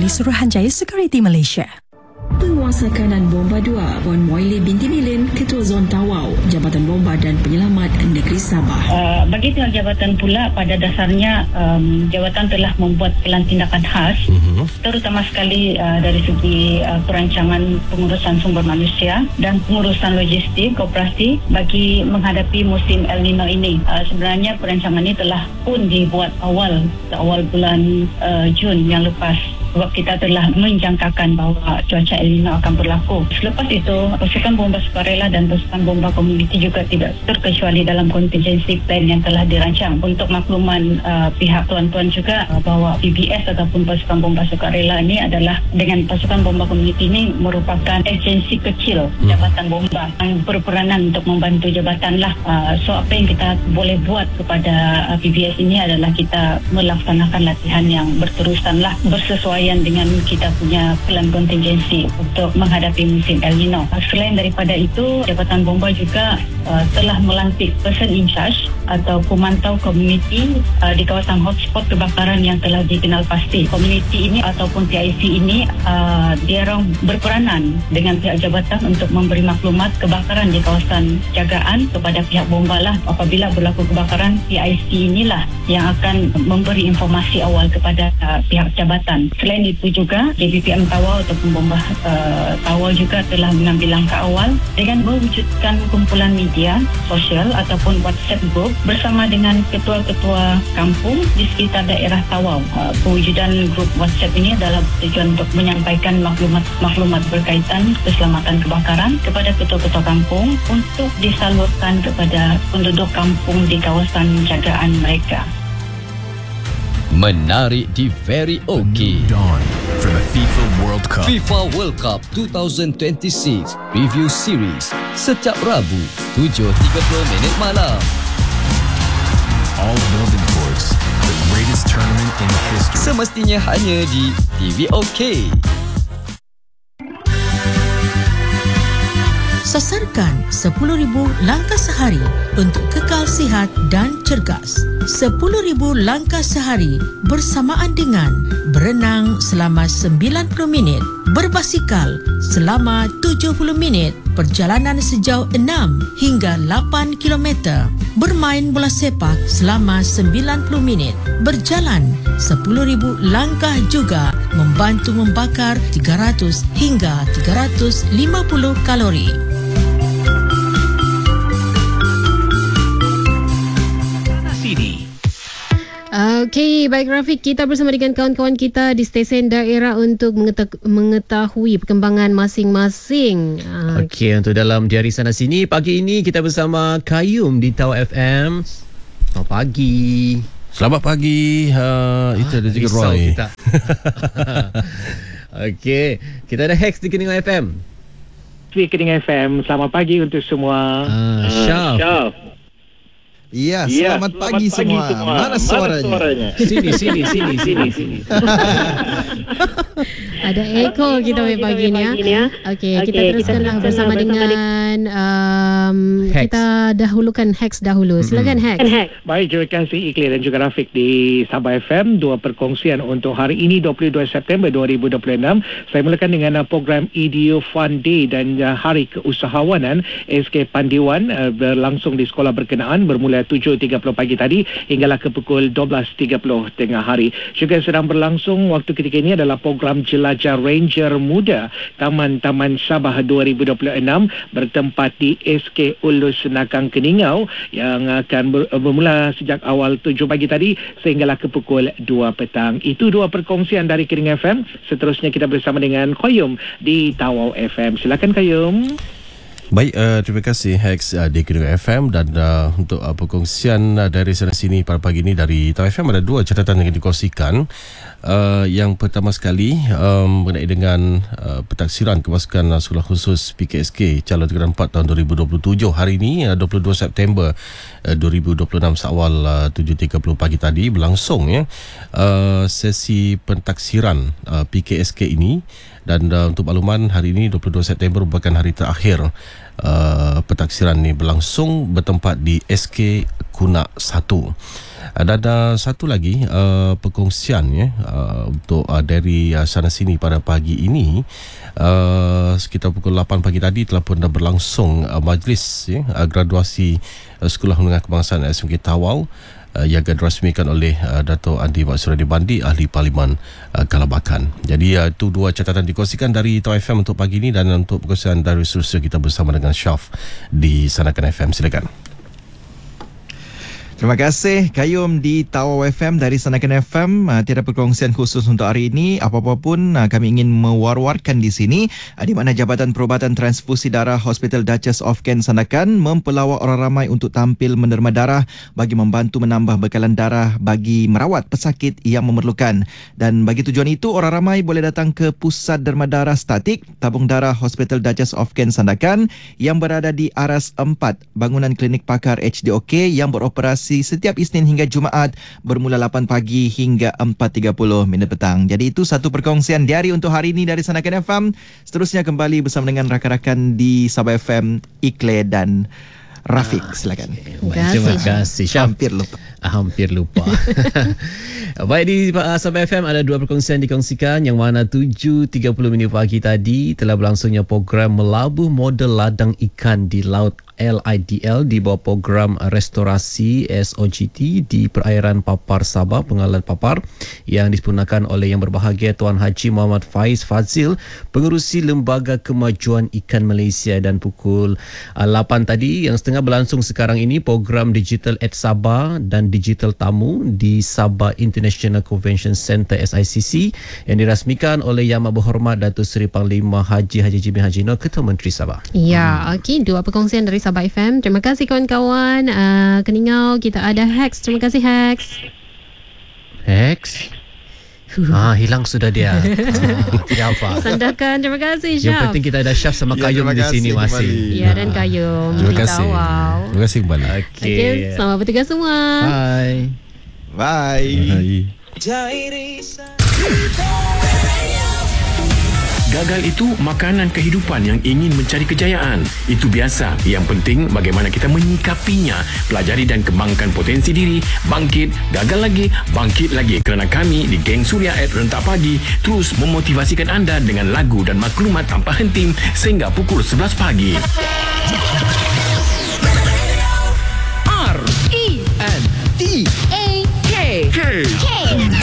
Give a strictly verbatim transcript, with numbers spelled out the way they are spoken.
oleh Suruhanjaya Security Malaysia. Penguasa kanan Bomba dua, Puan Moili binti Milin, Ketua Zon Tawau, Jabatan Bomba dan Penyelamat Negeri Sabah. Uh, bagi pihak jabatan pula, pada dasarnya um, jabatan telah membuat pelan tindakan khas, uh-huh. terutama sekali uh, dari segi uh, perancangan pengurusan sumber manusia dan pengurusan logistik koperasi bagi menghadapi musim El Nino ini. Uh, sebenarnya perancangan ini telah pun dibuat awal awal bulan uh, Jun yang lepas, sebab kita telah menjangkakan bahawa cuaca El Nino akan berlaku. Selepas itu, pasukan bomba sukarela dan pasukan bomba komuniti juga tidak terkecuali dalam kontingensi plan yang telah dirancang. Untuk makluman uh, pihak tuan-tuan juga uh, bahawa P B S ataupun pasukan bomba sukarela ini adalah dengan pasukan bomba komuniti ini merupakan agensi kecil jabatan bomba yang berperanan untuk membantu jabatan lah. Uh, so apa yang kita boleh buat kepada uh, P B S ini adalah kita melaksanakan latihan yang berterusan lah, bersesuaian dengan kita punya pelan kontingensi untuk menghadapi musim El Nino. Selain daripada itu, Jabatan Bomba juga uh, telah melantik person in charge atau pemantau komuniti uh, di kawasan hotspot kebakaran yang telah dikenal pasti. Komuniti ini ataupun P I C ini uh, dia orang berperanan dengan pihak jabatan untuk memberi maklumat kebakaran di kawasan jagaan kepada pihak bomba lah. Apabila berlaku kebakaran, P I C inilah yang akan memberi informasi awal kepada uh, pihak jabatan. Selain itu juga, D B P M Tawau ataupun bomba uh, Tawau juga telah mengambil langkah awal dengan mewujudkan kumpulan media sosial ataupun WhatsApp group bersama dengan ketua-ketua kampung di sekitar daerah Tawau. Uh, pewujudan grup WhatsApp ini adalah tujuan untuk menyampaikan maklumat-maklumat berkaitan keselamatan kebakaran kepada ketua-ketua kampung untuk disalurkan kepada penduduk kampung di kawasan jagaan mereka. Menarik di Very OK. Dawn for the FIFA World Cup. FIFA World Cup twenty twenty-six Preview Series setiap Rabu tujuh tiga puluh minit malam. All building towards the greatest tournament in history. Semestinya hanya di T V OK. Sasarkan sepuluh ribu langkah sehari untuk kekal sihat dan cergas. sepuluh ribu langkah sehari bersamaan dengan berenang selama sembilan puluh minit, berbasikal selama tujuh puluh minit, perjalanan sejauh enam hingga lapan kilometer, bermain bola sepak selama sembilan puluh minit, berjalan sepuluh ribu langkah juga membantu membakar tiga ratus hingga tiga ratus lima puluh kalori. Okey, baik Rafiq, kita bersama dengan kawan-kawan kita di stesen daerah untuk mengeta- mengetahui perkembangan masing-masing. Okey, untuk dalam diari sana sini, pagi ini kita bersama Kayum di Tawau F M. Selamat pagi. Selamat pagi. Uh, itu ada juga Roy. Kita. Okey, kita ada Hex di Keningan F M. Di Keningan F M. Selamat pagi untuk semua. Uh, Syaf. Syaf. Ya, selamat, ya, selamat pagi, pagi semua. semua. Mana suaranya? Mana suaranya? Sini, sini, sini, sini, sini. Ada echo kita pagi ni ya. Okey, okay, kita teruskanlah bersama, bersama dengan um, kita dahulukan Hex dahulu. Silakan Hex. Baik, terima kasih Ikhlas dan juga Rafiq di Sabah F M. Dua perkongsian untuk hari ini dua puluh dua September dua ribu dua puluh enam. Saya mulakan dengan uh, program E D U Fun Day dan uh, Hari Keusahawanan S K Pandiwan uh, berlangsung di sekolah berkenaan bermula tujuh tiga puluh pagi tadi hinggalah ke pukul dua belas tiga puluh tengah hari. Juga sedang berlangsung waktu ketika ini adalah program Jelajah Ranger Muda Taman-Taman Sabah dua ribu dua puluh enam bertempat di S K Ulu Senakang Keningau yang akan ber- bermula sejak awal tujuh pagi tadi sehinggalah ke pukul dua petang. Itu dua perkongsian dari Keningan F M. Seterusnya kita bersama dengan Qayyum di Tawau F M. Silakan Qayyum. Baik, uh, terima kasih Hex uh, di Keningan F M dan uh, untuk uh, perkongsian uh, dari sana sini pada pagi ini dari Tawau F M ada dua catatan yang dikongsikan. Uh, yang pertama sekali um, mengenai dengan uh, pentaksiran kepasukan uh, Sekolah Khusus P K S K calon tingkatan empat tahun dua ribu dua puluh tujuh hari ini uh, dua puluh dua September uh, dua ribu dua puluh enam seawal uh, tujuh tiga puluh pagi tadi berlangsung ya uh, sesi pentaksiran uh, P K S K ini. Dan uh, untuk makluman, hari ini dua puluh dua September merupakan hari terakhir uh, pentaksiran ini berlangsung bertempat di S K Kunak satu. Dan ada satu lagi uh, perkongsian ya uh, untuk uh, dari uh, sana sini pada pagi ini. Uh, sekitar pukul lapan pagi tadi telah pun dah berlangsung uh, majlis ya, uh, graduasi uh, Sekolah Menengah Kebangsaan S M K Tawau uh, yang akan dirasmikan oleh uh, Dato' Andi Mak Suradi Bandi, Ahli Parlimen uh, Kalabakan. Jadi uh, itu dua catatan dikongsikan dari Tawau F M untuk pagi ini, dan untuk perkongsian dari Surusia kita bersama dengan Syaf di Sanakan F M. Silakan. Terima kasih Kayum di Tawau F M dari Sanakan F M. Uh, tiada perkongsian khusus untuk hari ini. Apa-apa pun uh, kami ingin mewar-warkan di sini, uh, di mana Jabatan Perubatan Transfusi Darah Hospital Duchess of Kent Sanakan mempelawak orang ramai untuk tampil menderma darah bagi membantu menambah bekalan darah bagi merawat pesakit yang memerlukan. Dan bagi tujuan itu, orang ramai boleh datang ke Pusat Derma Darah Statik Tabung Darah Hospital Duchess of Kent Sanakan yang berada di Aras empat, bangunan klinik pakar H D O K yang beroperasi setiap Isnin hingga Jumaat bermula lapan pagi hingga empat tiga puluh minit petang. Jadi itu satu perkongsian diari untuk hari ini dari Sanakan F M. Seterusnya kembali bersama dengan rakan-rakan di Sabah F M, Ikle dan Rafiq. Silakan. Terima kasih. Hampir lupa. Hampir lupa. Baik, di Sabah F M ada dua perkongsian dikongsikan, yang mana tujuh tiga puluh minit pagi tadi telah berlangsungnya program melabuh model ladang ikan di Laut L I D L di bawah program restorasi S O G T di perairan Papar Sabah, Pengalian Papar, yang disempurnakan oleh Yang Berbahagia Tuan Haji Muhammad Faiz Fazil, Pengerusi Lembaga Kemajuan Ikan Malaysia. Dan pukul lapan tadi yang setengah berlangsung sekarang ini program Digital at Sabah dan Digital Tamu di Sabah International Convention Centre S I C C yang dirasmikan oleh Yang Berhormat Datuk Seri Panglima Haji Haji Jimmy Haji Nur, Ketua Menteri Sabah. Ya, hmm. okey, dua perkongsian dari Sabah F M. Terima kasih kawan-kawan. Uh, Keningau kita ada Hex. Terima kasih Hex. Hex. Ah, hilang sudah dia. Ah, tidak apa. Sandakan. Terima kasih Syaf. Yang penting kita ada Syaf sama ya, Kayum di sini masih. Ya, dan Kayum. Terima kasih. Wow. Terima kasih kembali. Okey. Okay, selamat bertugas semua. Bye. Bye. Gagal itu makanan kehidupan yang ingin mencari kejayaan. Itu biasa. Yang penting bagaimana kita menyikapinya. Pelajari dan kembangkan potensi diri. Bangkit, gagal lagi, bangkit lagi. Kerana kami di Geng Suria at Rentak Pagi terus memotivasikan anda dengan lagu dan maklumat tanpa henti sehingga pukul sebelas pagi.